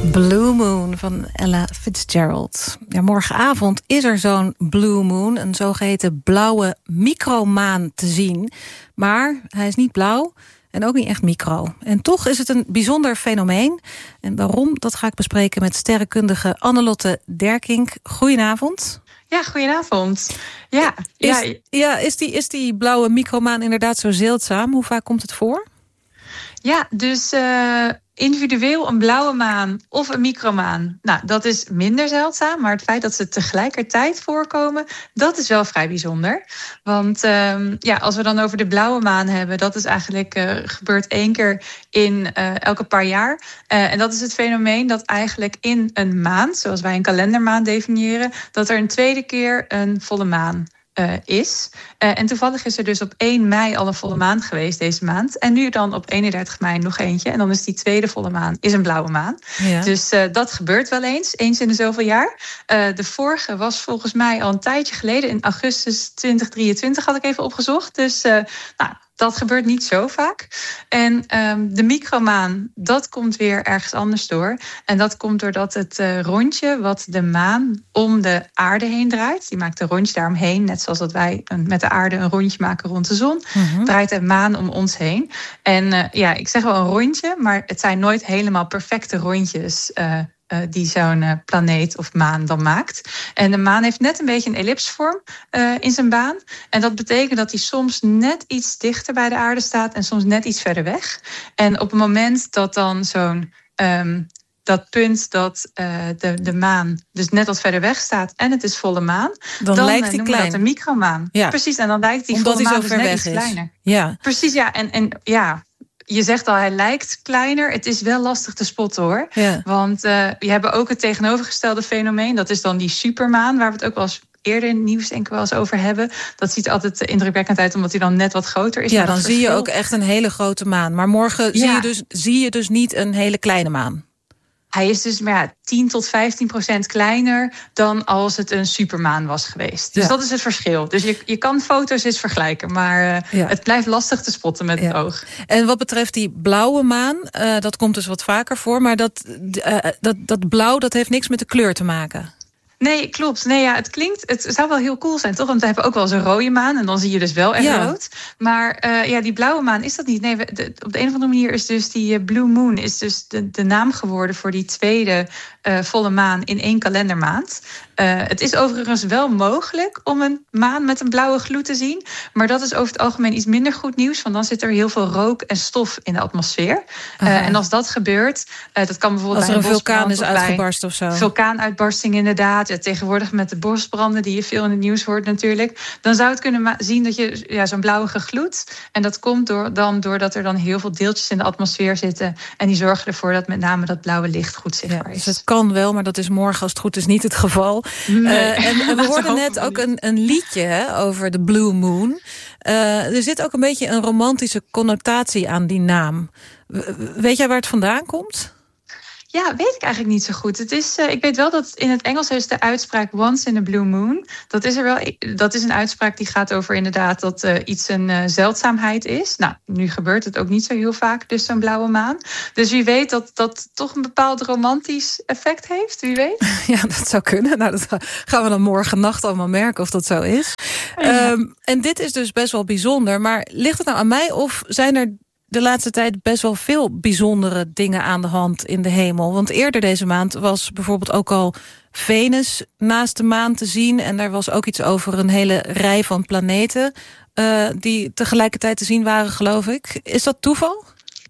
Blue Moon van Ella Fitzgerald. Ja, morgenavond is er zo'n Blue Moon, een zogeheten blauwe micromaan te zien. Maar hij is niet blauw en ook niet echt micro. En toch is het een bijzonder fenomeen. En waarom, dat ga ik bespreken met sterrenkundige Annelotte Derkink. Goedenavond. Ja, goedenavond. Is die blauwe micromaan inderdaad zo zeldzaam? Hoe vaak komt het voor? Ja, dus individueel een blauwe maan of een micromaan, nou, dat is minder zeldzaam. Maar het feit dat ze tegelijkertijd voorkomen, dat is wel vrij bijzonder. Want als we dan over de blauwe maan hebben, dat is eigenlijk gebeurt 1 keer in elke paar jaar. En dat is het fenomeen dat eigenlijk in een maand, zoals wij een kalendermaand definiëren, dat er een tweede keer een volle maan is. En toevallig is er dus op 1 mei al een volle maan geweest deze maand. En nu dan op 31 mei nog eentje. En dan is die tweede volle maan is een blauwe maan. Ja. Dus dat gebeurt wel eens in de zoveel jaar. De vorige was volgens mij al een tijdje geleden. In augustus 2023 had ik even opgezocht. Dus dat gebeurt niet zo vaak. En de micromaan, dat komt weer ergens anders door. En dat komt doordat het rondje wat de maan om de aarde heen draait, die maakt een rondje daaromheen, net zoals dat wij met de aarde een rondje maken rond de zon, draait de maan om ons heen. En ik zeg wel een rondje, maar het zijn nooit helemaal perfecte rondjes die zo'n planeet of maan dan maakt. En de maan heeft net een beetje een ellipsvorm in zijn baan. En dat betekent dat hij soms net iets dichter bij de aarde staat en soms net iets verder weg. En op het moment dat dan dat punt dat de maan dus net wat verder weg staat en het is volle maan, dan lijkt hij klein. Dat een micromaan. Ja. Precies, en dan lijkt die volle maan dus net iets kleiner. Ja. Precies, ja. En je zegt al, hij lijkt kleiner. Het is wel lastig te spotten, hoor. Ja. Want we hebben ook het tegenovergestelde fenomeen. Dat is dan die supermaan, waar we het ook wel eens eerder in het nieuws denk ik wel eens over hebben. Dat ziet er altijd indrukwekkend uit, omdat hij dan net wat groter is. Ja, dan zie je ook echt een hele grote maan. Maar morgen zie je dus niet een hele kleine maan. Hij is dus 10 tot 15% kleiner dan als het een supermaan was geweest. Dus dat is het verschil. Dus je kan foto's eens vergelijken, maar het blijft lastig te spotten met het oog. En wat betreft die blauwe maan, dat komt dus wat vaker voor, maar dat blauw, dat heeft niks met de kleur te maken. Nee, klopt. Nee, ja, het zou wel heel cool zijn, toch? Want we hebben ook wel eens een rode maan en dan zie je dus wel echt rood. Maar die blauwe maan is dat niet. Nee, op de een of andere manier is dus die Blue Moon is dus de naam geworden voor die tweede volle maan in 1 kalendermaand. Het is overigens wel mogelijk om een maan met een blauwe gloed te zien. Maar dat is over het algemeen iets minder goed nieuws. Want dan zit er heel veel rook en stof in de atmosfeer. En als dat gebeurt, dat kan bijvoorbeeld als er een vulkaan is uitgebarst of zo. Vulkaanuitbarsting inderdaad. Ja, tegenwoordig met de bosbranden die je veel in het nieuws hoort natuurlijk. Dan zou het kunnen zien dat je zo'n blauwige gloed. En dat komt doordat er dan heel veel deeltjes in de atmosfeer zitten. En die zorgen ervoor dat met name dat blauwe licht goed zichtbaar is. Dus het kan wel, maar dat is morgen als het goed is niet het geval. Nee, en we hoorden net ook een liedje over de Blue Moon. Er zit ook een beetje een romantische connotatie aan die naam. Weet jij waar het vandaan komt? Ja, weet ik eigenlijk niet zo goed. Het is, ik weet wel dat in het Engels is de uitspraak once in a blue moon. Dat is een uitspraak die gaat over inderdaad dat iets een zeldzaamheid is. Nou, nu gebeurt het ook niet zo heel vaak, dus zo'n blauwe maan. Dus wie weet dat toch een bepaald romantisch effect heeft, wie weet. Ja, dat zou kunnen. Nou, dat gaan we dan morgen nacht allemaal merken of dat zo is. Ja. En dit is dus best wel bijzonder. Maar ligt het nou aan mij of zijn er de laatste tijd best wel veel bijzondere dingen aan de hand in de hemel? Want eerder deze maand was bijvoorbeeld ook al Venus naast de maan te zien. En daar was ook iets over een hele rij van planeten die tegelijkertijd te zien waren, geloof ik. Is dat toeval?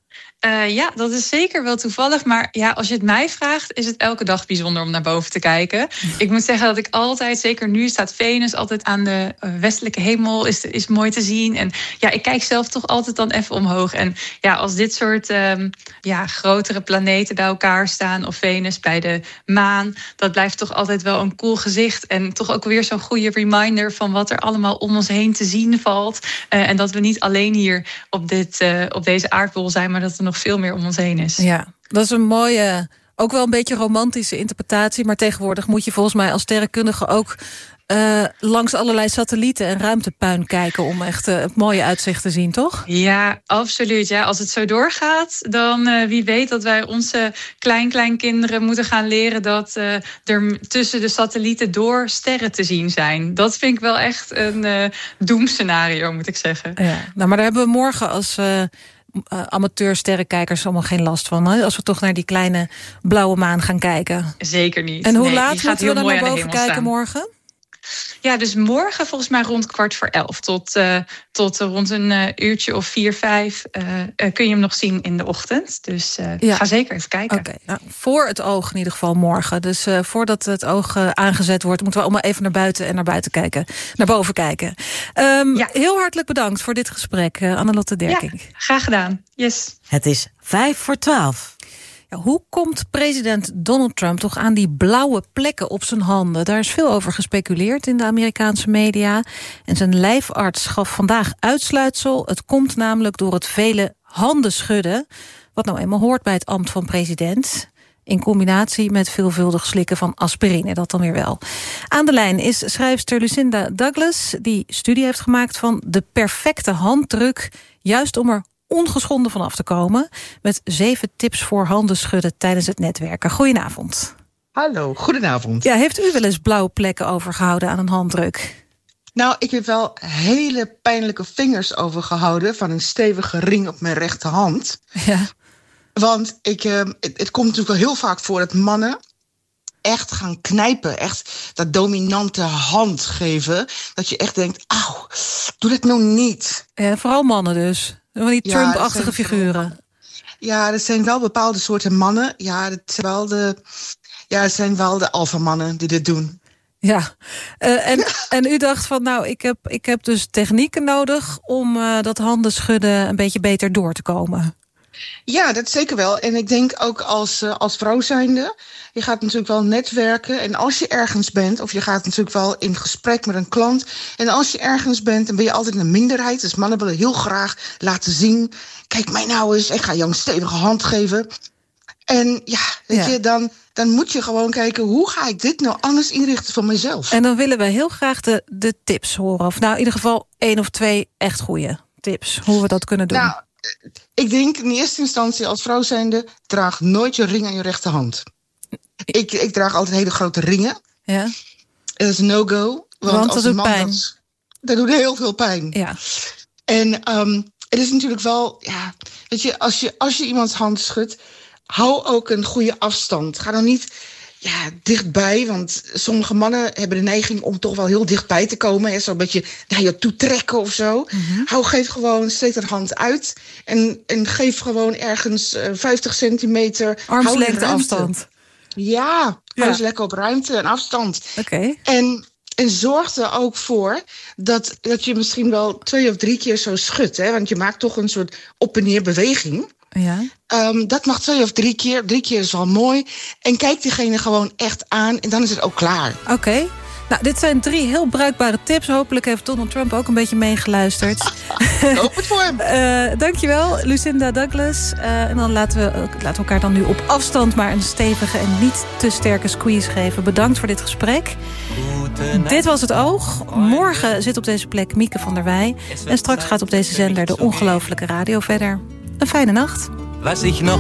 Ja, dat is zeker wel toevallig. Maar ja, als je het mij vraagt, is het elke dag bijzonder om naar boven te kijken. Ik moet zeggen dat ik altijd, zeker nu staat Venus altijd aan de westelijke hemel, is mooi te zien. En ja, ik kijk zelf toch altijd dan even omhoog. En ja, als dit soort grotere planeten bij elkaar staan, of Venus bij de maan, dat blijft toch altijd wel een cool gezicht. En toch ook weer zo'n goede reminder van wat er allemaal om ons heen te zien valt. En dat we niet alleen hier op deze aardbol zijn, maar dat er nog veel meer om ons heen is. Ja, dat is een mooie, ook wel een beetje romantische interpretatie. Maar tegenwoordig moet je volgens mij als sterrenkundige ook langs allerlei satellieten en ruimtepuin kijken om echt het mooie uitzicht te zien, toch? Ja, absoluut. Ja, als het zo doorgaat, dan wie weet dat wij onze kleinkinderen moeten gaan leren dat er tussen de satellieten door sterren te zien zijn. Dat vind ik wel echt een doemscenario, moet ik zeggen. Ja, nou, maar daar hebben we morgen als amateursterrenkijkers allemaal geen last van, hè? Als we toch naar die kleine blauwe maan gaan kijken. Zeker niet. En hoe laat moeten we dan naar boven kijken staan. Morgen? Ja, dus morgen volgens mij rond 11:15 tot rond een uurtje of 4, 5 kun je hem nog zien in de ochtend. Dus ga zeker even kijken. Okay, nou, voor het oog in ieder geval morgen. Dus voordat het oog aangezet wordt, moeten we allemaal even naar buiten kijken. Naar boven kijken. Heel hartelijk bedankt voor dit gesprek, Annelotte Derking. Ja, graag gedaan. Yes. Het is 11:55. Ja, hoe komt president Donald Trump toch aan die blauwe plekken op zijn handen? Daar is veel over gespeculeerd in de Amerikaanse media. En zijn lijfarts gaf vandaag uitsluitsel. Het komt namelijk door het vele handen schudden, wat nou eenmaal hoort bij het ambt van president, in combinatie met veelvuldig slikken van aspirine, dat dan weer wel. Aan de lijn is schrijfster Lucinda Douglas, die studie heeft gemaakt van de perfecte handdruk, juist om er ongeschonden vanaf te komen, met 7 tips voor handen schudden tijdens het netwerken. Goedenavond. Hallo, goedenavond. Ja, heeft u wel eens blauwe plekken overgehouden aan een handdruk? Nou, ik heb wel hele pijnlijke vingers overgehouden van een stevige ring op mijn rechterhand. Ja. Want het komt natuurlijk wel heel vaak voor dat mannen echt gaan knijpen. Echt dat dominante hand geven. Dat je echt denkt, auw, doe dat nou niet. Ja, vooral mannen dus. Van die Trump-achtige figuren. Ja, er zijn wel bepaalde soorten mannen. Ja, het zijn wel de alfamannen die dit doen. Ja, en u dacht van, nou, ik heb dus technieken nodig om dat handen schudden een beetje beter door te komen. Ja, dat zeker wel. En ik denk ook als vrouw zijnde, je gaat natuurlijk wel netwerken. En als je ergens bent, of je gaat natuurlijk wel in gesprek met een klant. En als je ergens bent, dan ben je altijd een minderheid. Dus mannen willen heel graag laten zien, kijk mij nou eens, ik ga jou een stevige hand geven. En ja, weet je, dan moet je gewoon kijken, hoe ga ik dit nou anders inrichten voor mezelf? En dan willen we heel graag de tips horen. Of nou, in ieder geval 1 of 2 echt goede tips, hoe we dat kunnen doen. Nou, ik denk in eerste instantie als vrouw zijnde, draag nooit je ring aan je rechterhand. Ik draag altijd hele grote ringen. Ja. Dat is een no-go. Want als dat doet man pijn. Dat doet heel veel pijn. Ja. En het is natuurlijk wel, ja, weet je, als je iemands hand schudt, hou ook een goede afstand. Ga dan niet dichtbij, want sommige mannen hebben de neiging om toch wel heel dichtbij te komen. Zo'n beetje naar je toe trekken of zo. Mm-hmm. Geef gewoon, steek de hand uit en geef gewoon ergens 50 centimeter. Armslengte afstand. Ja, hou eens lekker op ruimte en afstand. Oké. En zorg er ook voor dat je misschien wel 2 of 3 keer zo schudt. Hè? Want je maakt toch een soort op- en neer beweging. Ja. Dat mag 2 of 3 keer. 3 keer is wel mooi. En kijk diegene gewoon echt aan en dan is het ook klaar. Oké. Nou, dit zijn 3 heel bruikbare tips. Hopelijk heeft Donald Trump ook een beetje meegeluisterd. Ik hoop het voor hem. Dankjewel, Lucinda Douglas. En dan laten we elkaar dan nu op afstand maar een stevige en niet te sterke squeeze geven. Bedankt voor dit gesprek. Dit was Het Oog. Morgen zit op deze plek Mieke van der Wij. En straks gaat op deze zender de Ongelofelijke Radio verder. Een fijne nacht. Was ich noch